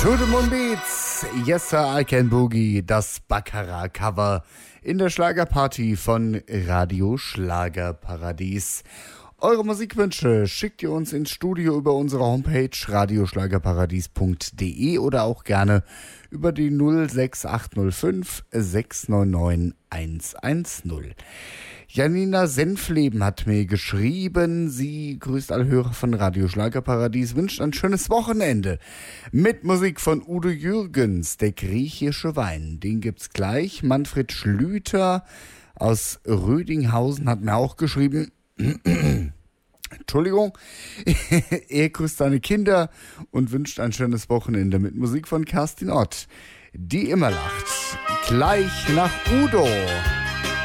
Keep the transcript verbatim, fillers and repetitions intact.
To the Moon Beats, Yes Sir, I Can Boogie, das Baccarat-Cover in der Schlagerparty von Radio Schlagerparadies. Eure Musikwünsche schickt ihr uns ins Studio über unsere Homepage radioschlagerparadies punkt de oder auch gerne über die null sechs acht null fünf sechs neun neun eins eins null. Janina Senfleben hat mir geschrieben, sie grüßt alle Hörer von Radio Schlagerparadies, wünscht ein schönes Wochenende mit Musik von Udo Jürgens, der griechische Wein. Den gibt's gleich. Manfred Schlüter aus Rödinghausen hat mir auch geschrieben, Entschuldigung, er grüßt seine Kinder und wünscht ein schönes Wochenende mit Musik von Kerstin Ott, die immer lacht. Gleich nach Udo.